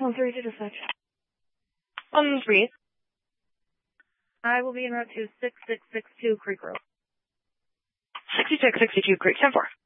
1-3 to dispatch. 1-3. I will be en route to 6662 Creek Road. 6662 Creek, 10-4.